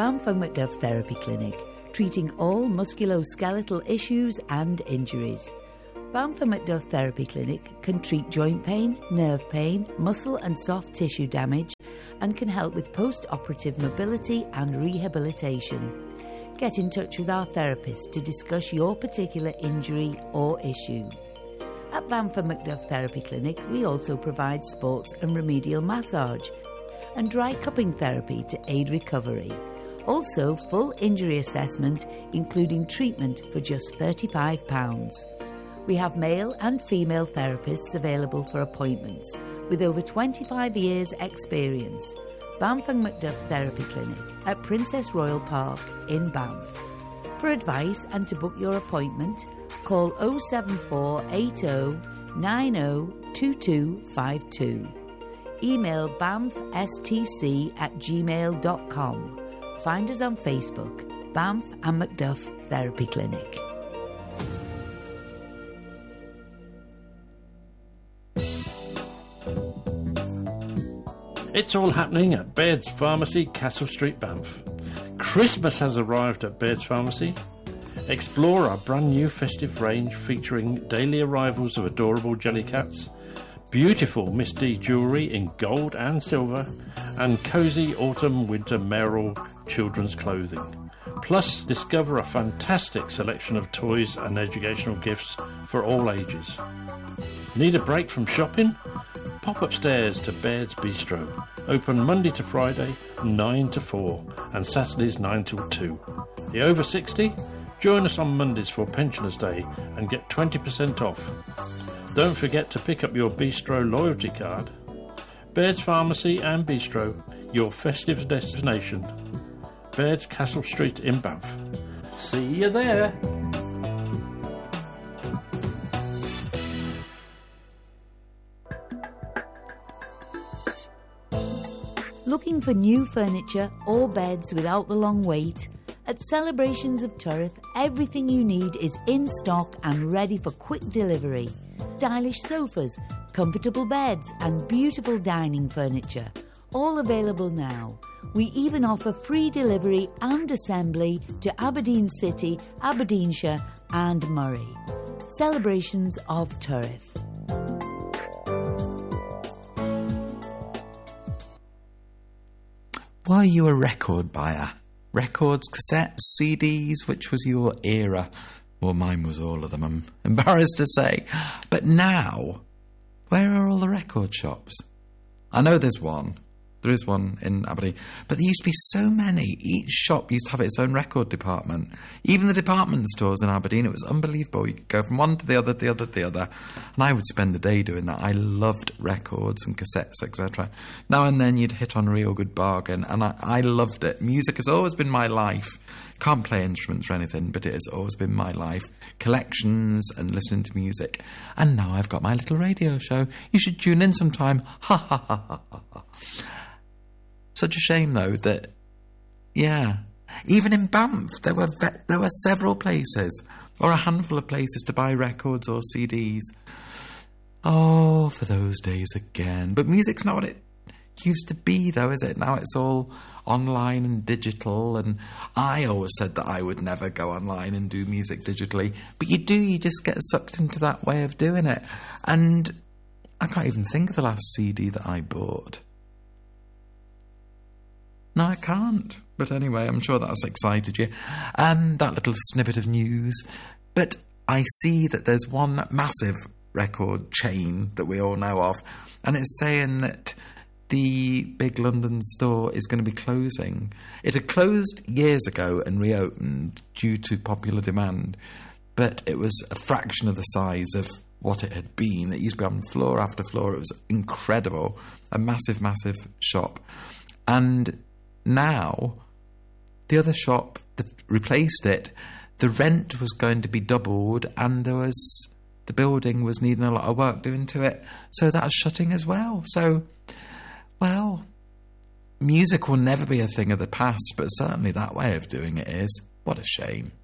Bamford Macduff Therapy Clinic, treating all musculoskeletal issues and injuries. Bamford Macduff Therapy Clinic can treat joint pain, nerve pain, muscle and soft tissue damage, and can help with post-operative mobility and rehabilitation. Get in touch with our therapist to discuss your particular injury or issue. At Bamford Macduff Therapy Clinic, we also provide sports and remedial massage and dry cupping therapy to aid recovery. Also, full injury assessment, including treatment for just £35. We have male and female therapists available for appointments with over 25 years' experience. Bamford Macduff Therapy Clinic at Princess Royal Park in Banff. For advice and to book your appointment, call 07480 902252. Email banffstc@gmail.com. Find us on Facebook, Banff and Macduff Therapy Clinic. It's all happening at Baird's Pharmacy, Castle Street, Banff. Christmas has arrived at Baird's Pharmacy. Explore our brand new festive range featuring daily arrivals of adorable Jellycats, beautiful Miss D jewellery in gold and silver, and cosy autumn-winter mayoral children's clothing. Plus, discover a fantastic selection of toys and educational gifts for all ages. Need a break from shopping? Pop upstairs to Baird's Bistro. Open Monday to Friday, 9 to 4, and Saturdays 9 till 2. The over 60? Join us on Mondays for Pensioners Day and get 20% off. Don't forget to pick up your Bistro loyalty card. Baird's Pharmacy and Bistro, your festive destination. Baird's, Castle Street in Banff. See you there! Looking for new furniture or beds without the long wait? At Celebrations of Turriff, everything you need is in stock and ready for quick delivery. Stylish sofas, comfortable beds and beautiful dining furniture, all available now. We even offer free delivery and assembly to Aberdeen City, Aberdeenshire and Moray. Celebrations of Turriff. Were you a record buyer? Records, cassettes, CDs, which was your era? Well, mine was all of them, I'm embarrassed to say. But now, where are all the record shops? I know there's one. There is one in Aberdeen. But there used to be so many. Each shop used to have its own record department. Even the department stores in Aberdeen, it was unbelievable. You could go from one to the other, the other, the other. And I would spend the day doing that. I loved records and cassettes, etc. Now and then you'd hit on a real good bargain. And I loved it. Music has always been my life. Can't play instruments or anything, but it has always been my life. Collections and listening to music. And now I've got my little radio show. You should tune in sometime. Ha ha ha ha ha ha. Such a shame, though, that, yeah, even in Banff, there were several places, or a handful of places to buy records or CDs. Oh, for those days again. But music's not what it used to be, though, is it? Now it's all online and digital, and I always said that I would never go online and do music digitally. But you do, you just get sucked into that way of doing it. And I can't even think of the last CD that I bought. No, I can't. But anyway, I'm sure that's excited you. And that little snippet of news. But I see that there's one massive record chain that we all know of. And it's saying that the big London store is going to be closing. It had closed years ago and reopened due to popular demand. But it was a fraction of the size of what it had been. It used to be on floor after floor. It was incredible. A massive, massive shop. And now, the other shop that replaced it, the rent was going to be doubled and the building was needing a lot of work doing to it, so that's shutting as well. So, well, music will never be a thing of the past, but certainly that way of doing it is. What a shame.